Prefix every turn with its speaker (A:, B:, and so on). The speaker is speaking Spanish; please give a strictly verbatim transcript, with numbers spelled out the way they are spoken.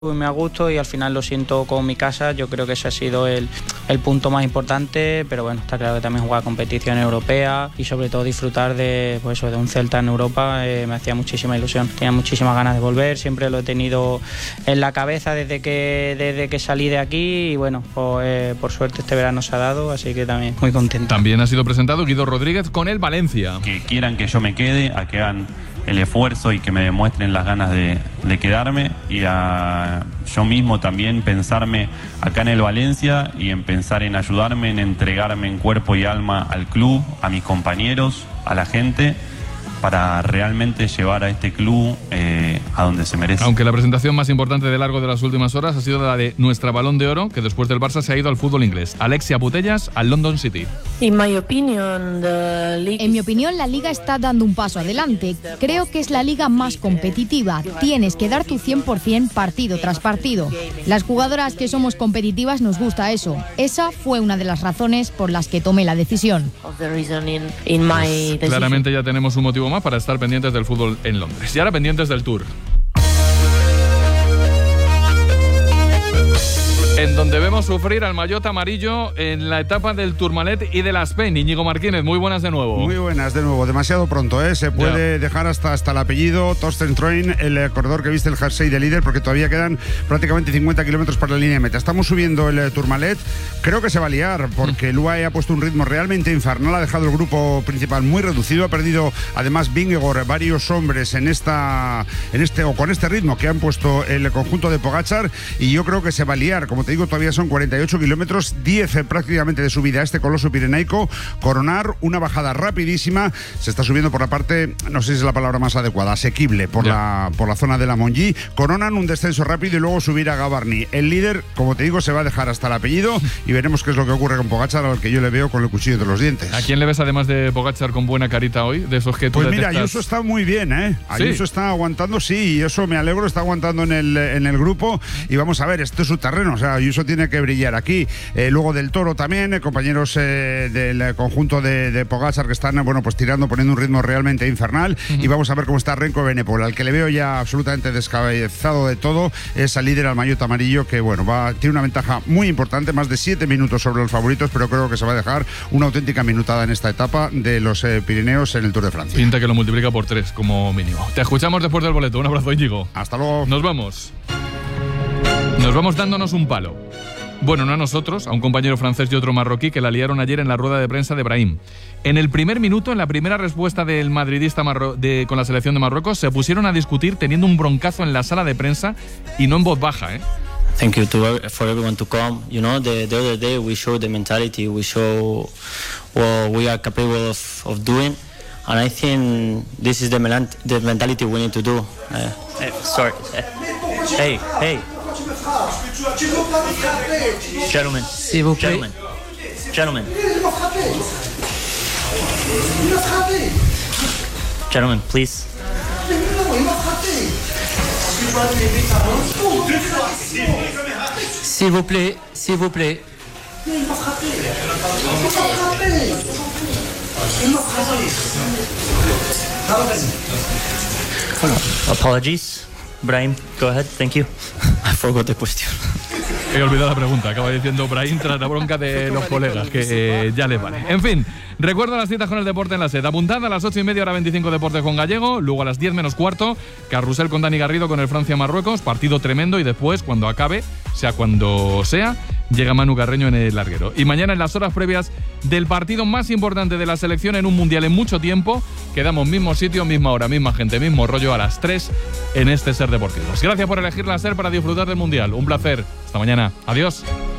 A: Me a gusto y al final lo siento como mi casa. Yo creo que ese ha sido el, el punto más importante, pero bueno, está claro que también jugar competición europea y sobre todo disfrutar de, pues eso, de un Celta en Europa eh, me hacía muchísima ilusión. Tenía muchísimas ganas de volver, siempre lo he tenido en la cabeza desde que, desde que salí de aquí y bueno, pues, eh, por suerte este verano se ha dado, así que también muy contento.
B: También ha sido presentado Guido Rodríguez con el Valencia.
C: Que quieran que yo me quede, a que hagan el esfuerzo y que me demuestren las ganas de, de quedarme y a yo mismo también pensarme acá en el Valencia y en pensar en ayudarme, en entregarme en cuerpo y alma al club, a mis compañeros, a la gente, para realmente llevar a este club eh, a donde se merece.
B: Aunque la presentación más importante de largo de las últimas horas ha sido la de nuestra Balón de Oro, que después del Barça se ha ido al fútbol inglés. Alexia Putellas al London City.
D: In my opinion, the league...
E: En mi opinión, la Liga está dando un paso adelante. Creo que es la liga más competitiva. Tienes que dar tu cien por ciento partido tras partido. Las jugadoras que somos competitivas nos gusta eso. Esa fue una de las razones por las que tomé la decisión.
B: Pues, claramente ya tenemos un motivo más para estar pendientes del fútbol en Londres. Y ahora pendientes del Tour, en donde vemos sufrir al maillot amarillo en la etapa del Tourmalet y de la Spain. Íñigo Martínez, muy buenas de nuevo.
F: Muy buenas de nuevo, demasiado pronto, ¿eh? Se puede ya dejar hasta, hasta el apellido Torsten Troin, el corredor que viste el jersey de líder, porque todavía quedan prácticamente cincuenta kilómetros para la línea de meta. Estamos subiendo el Tourmalet, creo que se va a liar, porque el U A E ha puesto un ritmo realmente infernal, ha dejado el grupo principal muy reducido, ha perdido además Vingegaard varios hombres en esta, en este o con este ritmo que han puesto el conjunto de Pogačar, y yo creo que se va a liar. Como te digo, todavía son cuarenta y ocho kilómetros, diez prácticamente de subida a este coloso pirenaico, coronar una bajada rapidísima. Se está subiendo por la parte, no sé si es la palabra más adecuada, asequible, por, la, por la zona de la Monjí. Coronan un descenso rápido y luego subir a Gavarni. El líder, como te digo, se va a dejar hasta el apellido y veremos qué es lo que ocurre con Pogačar, al que yo le veo con el cuchillo entre los dientes.
B: ¿A quién le ves además de Pogačar con buena carita hoy? De esos que tú
F: Pues mira,
B: detectas.
F: Ayuso está muy bien, ¿eh?
B: ¿Sí?
F: Ayuso está aguantando, sí, y eso me alegro, está aguantando en el, en el grupo y vamos a ver, esto es su terreno, o sea, Ayuso tiene que brillar aquí. Eh, luego del Toro también, eh, compañeros eh, del conjunto de, de Pogačar que están, bueno, pues tirando, poniendo un ritmo realmente infernal. Uh-huh. Y vamos a ver cómo está Renko Evenepoel, al que le veo ya absolutamente descabezado de todo, es al líder, al maillot amarillo, que bueno, va, tiene una ventaja muy importante, más de siete minutos sobre los favoritos, pero creo que se va a dejar una auténtica minutada en esta etapa de los eh, Pirineos en el Tour de Francia.
B: Pinta que lo multiplica por tres como mínimo. Te escuchamos después del boleto. Un abrazo, Íñigo.
F: Hasta luego.
B: Nos vamos. Nos vamos dándonos un palo. Bueno, no a nosotros, a un compañero francés y otro marroquí que la liaron ayer en la rueda de prensa de Brahim. En el primer minuto, en la primera respuesta del madridista marro- de, con la selección de Marruecos, se pusieron a discutir teniendo un broncazo en la sala de prensa y no en voz baja, ¿eh?
G: Thank you to for everyone to come. You know, the, the other day we showed the mentality, we show what we are capable of, of doing, and I think this is the, melant- the mentality we need to do. Uh, hey, sorry. Hey, hey. Gentlemen, gentlemen, gentlemen, gentlemen, please. S'il vous plaît, s'il vous plaît. Apologies. Brahim, go ahead, thank you. I forgot the question.
B: He olvidado la pregunta, acaba diciendo Brahim tras la bronca de los colegas, que eh, ya les vale. En fin, recuerdo las citas con el deporte en la SED. Apuntad a las ocho y media, hora veinticinco, Deportes con Gallego. Luego a las diez menos cuarto, Carrusel con Dani Garrido con el Francia-Marruecos. Partido tremendo y después, cuando acabe, sea cuando sea, llega Manu Carreño en el larguero. Y mañana, en las horas previas del partido más importante de la selección en un mundial en mucho tiempo, quedamos mismo sitio, misma hora, misma gente, mismo rollo a las tres en este Ser Deportivos. Gracias por elegir la SER para disfrutar del mundial. Un placer. Hasta mañana. Adiós.